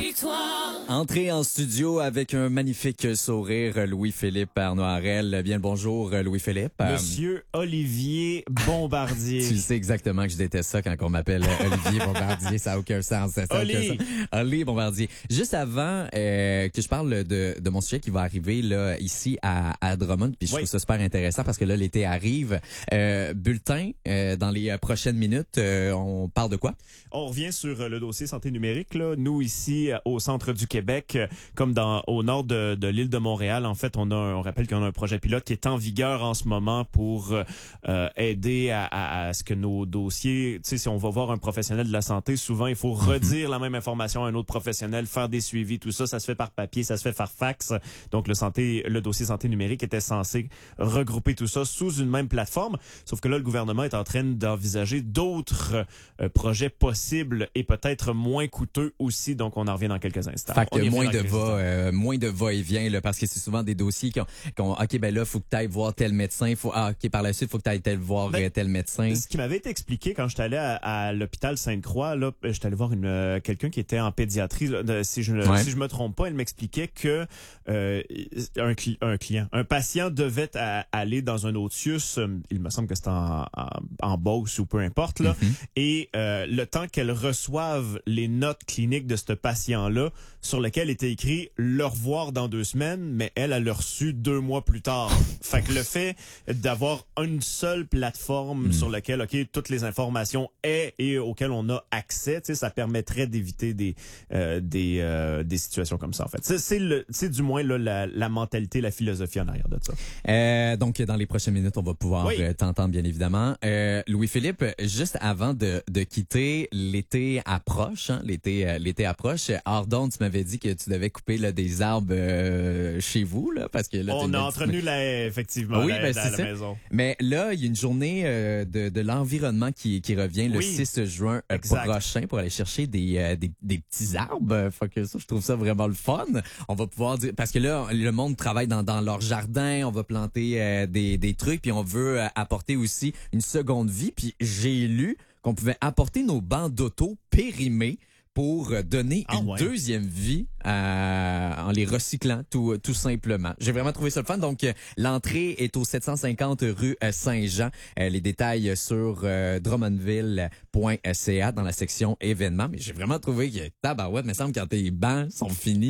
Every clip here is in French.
victoire. Entrée en studio avec un magnifique sourire, Louis-Philippe Arnoirel. Bien le bonjour, Louis-Philippe. Monsieur Olivier Bombardier. Tu sais exactement que je déteste ça quand on m'appelle Olivier Bombardier. Ça n'a aucun sens. Oli Bombardier. Juste avant que je parle de mon sujet qui va arriver là ici à Drummond, puis je trouve ça super intéressant parce que là, l'été arrive. Bulletin, dans les prochaines minutes, on parle de quoi? On revient sur le dossier santé numérique. Là. Nous, ici, au centre du Québec, comme au nord de l'île de Montréal, en fait, on rappelle qu'on a un projet pilote qui est en vigueur en ce moment pour aider à ce que nos dossiers, tu sais, si on va voir un professionnel de la santé, souvent, il faut redire la même information à un autre professionnel, faire des suivis, tout ça, ça se fait par papier, ça se fait par fax. Donc, le dossier santé numérique était censé regrouper tout ça sous une même plateforme. Sauf que là, le gouvernement est en train d'envisager d'autres projets possibles et peut-être moins coûteux aussi. Donc, on en revient dans quelques instants. Fait que moins de va-et-vient, là, parce que c'est souvent des dossiers qui ont OK, ben là, faut que tu ailles voir tel médecin. OK, par la suite, faut que tu ailles voir tel médecin. Ce qui m'avait été expliqué quand j'étais allé à l'hôpital Sainte-Croix, là, j'étais allé voir quelqu'un qui était en pédiatrie. Là, si je me trompe pas, il m'expliquait que un patient devait aller dans un Otius, il me semble que c'était en Beauce ou peu importe, là, et le temps qu'elle reçoive les notes cliniques de ce patient-là, sur lequel était écrit « le revoir dans 2 semaines », mais elle l'a reçu 2 mois plus tard. Fait que le fait d'avoir une seule plateforme sur laquelle, OK, toutes les informations et auxquelles on a accès, tu sais, ça permettrait d'éviter des situations comme ça, en fait. C'est du moins là, la mentalité, la philosophie en arrière de ça. Donc, dans les prochaines minutes, on va pouvoir t'entendre, bien évidemment. Louis-Philippe, juste avant de quitter, l'été approche, hein, l'été approche. Ardon, tu m'avais dit que tu devais couper là, des arbres chez vous, là, parce que là, on a entretenu effectivement oui, dans la maison. Mais là, il y a une journée de l'environnement qui revient le 6 juin prochain pour aller chercher des petits arbres. Fait que ça, je trouve ça vraiment le fun. On va pouvoir dire, parce que là, le monde travaille dans leur jardin, on va planter des trucs, puis on veut apporter aussi une seconde vie. Puis j'ai lu qu'on pouvait apporter nos bancs d'auto périmés pour donner une deuxième vie en les recyclant tout simplement. J'ai vraiment trouvé ça le fun. Donc, l'entrée est au 750 rue Saint-Jean. Les détails sur drummondville.ca dans la section événements. Mais j'ai vraiment trouvé que tabarouette, il me semble que quand tes bancs sont finis,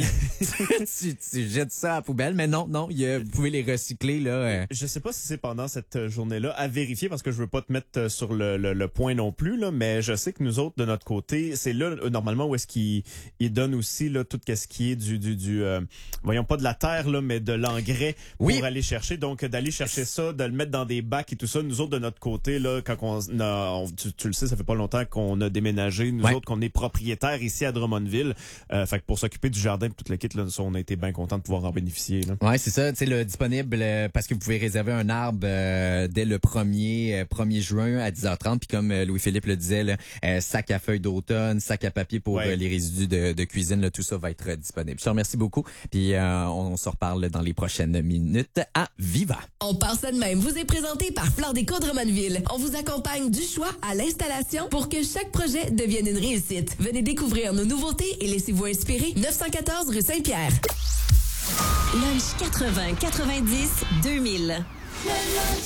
tu jettes ça à la poubelle. Mais non, vous pouvez les recycler. Là. Je sais pas si c'est pendant cette journée-là à vérifier parce que je veux pas te mettre sur le point non plus, là, mais je sais que nous autres, de notre côté, c'est là, normalement, où est-ce qu'il donne aussi là, tout ce qui est voyons pas de la terre, là, mais de l'engrais pour aller chercher. Donc, d'aller chercher ça, de le mettre dans des bacs et tout ça. Nous autres, de notre côté, là, quand tu le sais, ça fait pas longtemps qu'on a déménagé. Nous autres, qu'on est propriétaires ici à Drummondville. Fait que pour s'occuper du jardin et tout le kit, là, on a été bien contents de pouvoir en bénéficier. Là. Ouais, c'est ça. Tu sais, disponible parce que vous pouvez réserver un arbre dès le 1er juin à 10h30. Puis comme Louis-Philippe le disait, là, sac à feuilles d'automne, sac à papier pour les résidus de cuisine, là, tout ça va être disponible. Je te remercie beaucoup. Puis on se reparle dans les prochaines minutes à Viva. On part ça de même. Vous est présenté par Flore Déco Drummondville. On vous accompagne du choix à l'installation pour que chaque projet devienne une réussite. Venez découvrir nos nouveautés et laissez-vous inspirer. 914 rue Saint-Pierre. Lunch 80, 90, 2000. Le lunch